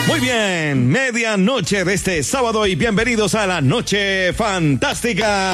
Muy bien, medianoche de este sábado y bienvenidos a la Noche Fantástica.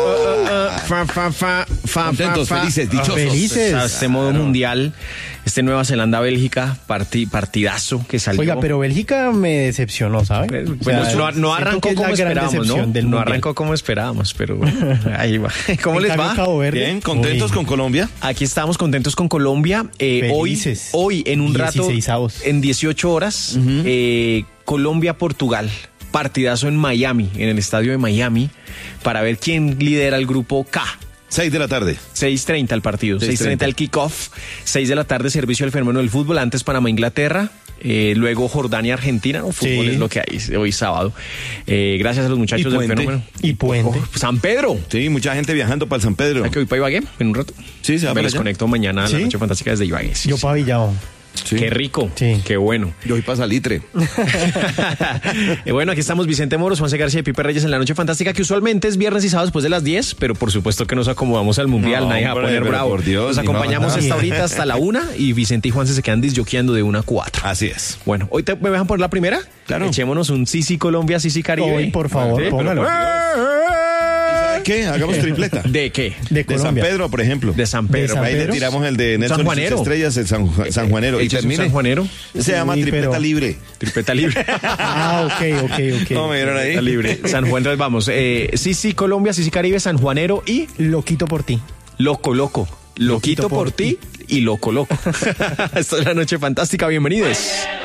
Contentos, felices, dichosos. Felices. Este modo mundial, este Nueva Zelanda-Bélgica, partidazo que salió. Oiga, pero Bélgica me decepcionó, ¿sabe? Bueno, no arrancó como esperábamos, ¿no? No arrancó como esperábamos, pero ahí va. ¿Cómo les va? Bien, contentos con Colombia. Aquí estamos contentos con Colombia. Hoy en un rato, en 18 horas, Colombia-Portugal. Partidazo en Miami, en el estadio de Miami, para ver quién lidera el grupo K. 6 de la tarde. 6:30 el partido, 6:30 el kickoff, 6 de la tarde servicio al fenómeno del fútbol, antes Panamá-Inglaterra, luego Jordania-Argentina, no, fútbol es lo que hay hoy sábado. Gracias a los muchachos del fenómeno. Y Puente. San Pedro. Sí, mucha gente viajando para el San Pedro. ¿Hay que voy para Ibagué en un rato? Sí, se va. Me les conecto mañana a la Noche Fantástica desde Ibagué. Yo para Villao. Sí. Qué rico, qué bueno. Yo voy para Salitre. Bueno, aquí estamos Vicente Moros, Juanse García y Pipe Reyes en la Noche Fantástica, que usualmente es viernes y sábado después de las 10, pero por supuesto que nos acomodamos al Mundial, nadie va a poner bravo. Por Dios, nos acompañamos esta horita hasta la 1 y Vicente y Juanse se quedan disjoqueando de 1 a 4. Así es. Bueno, ¿hoy me dejan por la primera? Claro. Echémonos un Sisi Colombia, Sisi Caribe. Hoy, por favor, póngalo. ¿Qué? Hagamos tripleta. ¿De qué? De San Colombia. Pedro, por ejemplo. De San Pedro. Ahí le tiramos el de Nelson y sus estrellas, el San Juanero. Y termine. San Juanero. Se llama tripleta libre. Tripleta libre. Ok. ¿Cómo me vieron ahí? Libre. San Juan, entonces vamos. Sisi Colombia, Sisi Caribe, San Juanero y... Loquito por ti. Loco. Loquito por ti y loco. Esto es la Noche Fantástica. Bienvenidos.